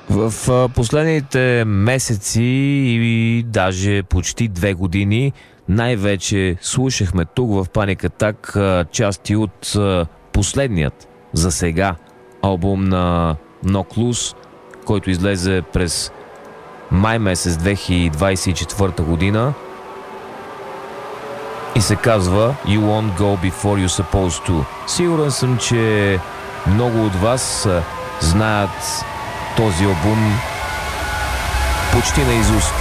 В последните месеци и даже почти 2 години най-вече слушахме тук в Panic Attack части от последният за сега албум на Knocked Loose, който излезе през май месец 2024 година и се казва You Won't Go Before You're Supposed To. Сигурен съм, че много от вас знаят този албум почти наизуст.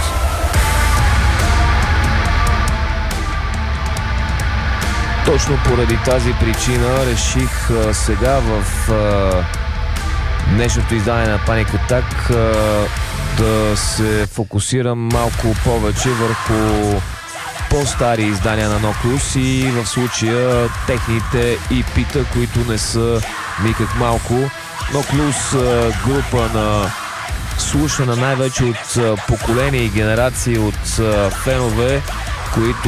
Точно поради тази причина реших сега в днешното издание на Panic Attack да се фокусирам малко повече върху по-стари издания на Knocked Loose и в случая техните EP-та, които не са никак малко. Knocked Loose група на слушана най-вече от поколения и генерации от фенове, които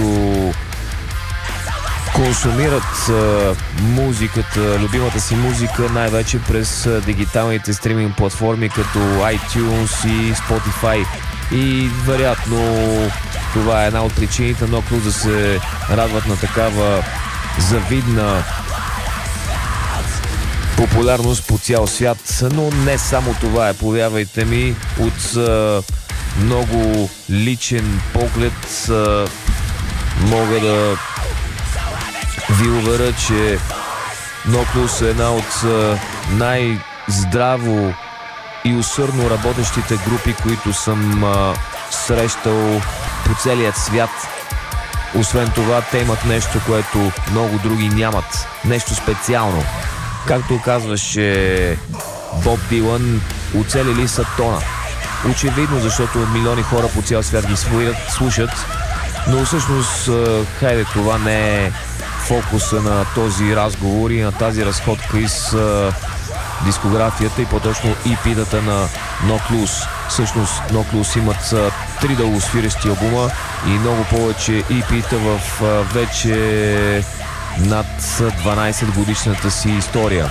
консумират музиката, любимата си музика най-вече през дигиталните стриминг платформи като iTunes и Spotify. И вероятно това е една от причините Knocked Loose да се радват на такава завидна популярност по цял свят, но не само това е, повярвайте ми, от много личен поглед мога да ви уверя, че Knocked Loose е една от най-здраво и усърдно работещите групи, които съм срещал по целият свят. Освен това, те имат нещо, което много други нямат. Нещо специално. Както казваше Боб Дилан, оцелили са тона. Очевидно, защото милиони хора по цял свят ги слушат, но всъщност, хайде, това не е фокуса на този разговор и на тази разходка из дискографията и по-точно EP-тата на Knocked Loose. Всъщност Knocked Loose имат 3 дългосвирещи албума и много повече EP-та в вече над 12 годишната си история.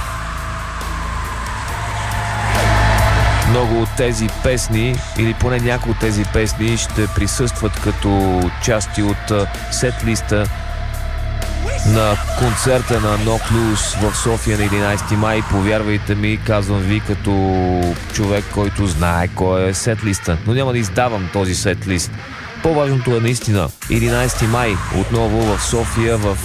Много от тези песни, или поне някои от тези песни, ще присъстват като части от сет-листа на концерта на Knocked Loose в София на 11 май. Повярвайте ми, казвам ви като човек, който знае кой е сет-листа. Но няма да издавам този сет-лист. По-важното е наистина 11 май отново в София, в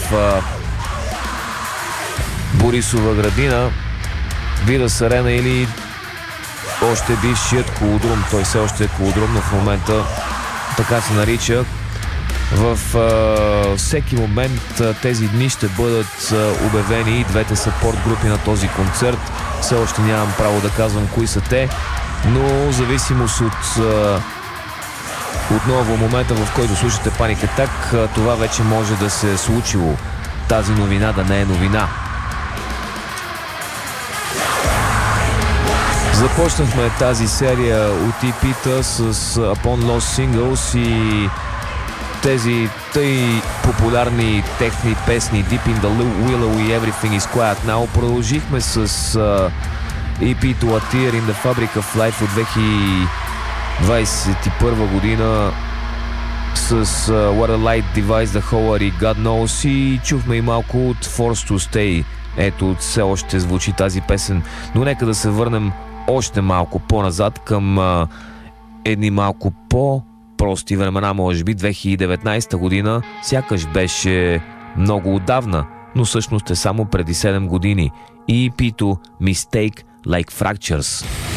Борисова градина, Видас Арена или още бившият Колодрум. Той все още е Колодрум, но в момента така се нарича. В всеки момент тези дни ще бъдат обявени и двете съпорт групи на този концерт. Все още нямам право да казвам кои са те, но в зависимост от отново момента, в който слушате Panic Attack, това вече може да се е случило. Тази новина да не е новина. Започнахме тази серия от EP-та с Upon Lost Singles и тези тъй популярни техни песни Deep in the Willow и Everything is Quiet Now. Продължихме с EP-то A Tear in the Fabric of Life от 2021 година с What a Light Device the Whole и God Knows и чухме и малко от Forced to Stay. Ето, все още звучи тази песен, но нека да се върнем още малко по-назад към едни малко по-прости времена, може би 2019 година, сякаш беше много отдавна, но всъщност е само преди 7 години. И EP-то Mistake Like Fractures.